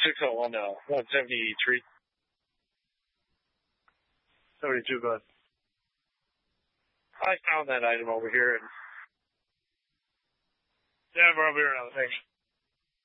601 173. 72, bud. I found that item over here. And yeah, we're over here now. Thanks.